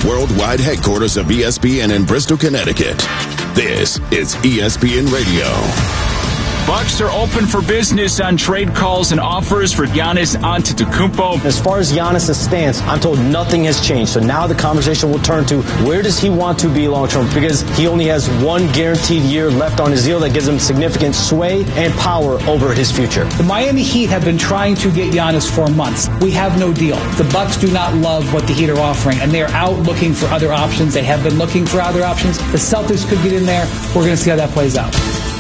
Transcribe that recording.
worldwide headquarters of ESPN in Bristol, Connecticut. This is ESPN Radio. Bucks are open for business on trade calls and offers for Giannis Antetokounmpo. As far as Giannis' stance, I'm told nothing has changed. So now the conversation will turn to where does he want to be long-term? Because he only has one guaranteed year left on his deal that gives him significant sway and power over his future. The Miami Heat have been trying to get Giannis for months. We have no deal. The Bucks do not love what the Heat are offering, and they are out looking for other options. They have been looking for other options. The Celtics could get in there. We're going to see how that plays out.